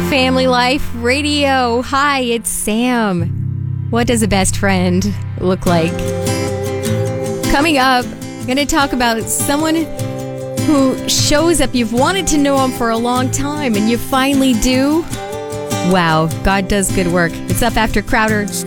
Family Life Radio. Hi, it's Sam. What does a best friend look like? Coming up, I'm going to talk about someone who shows up. You've wanted to know him for a long time, and you finally do. Wow, God does good work. It's up after Crowder.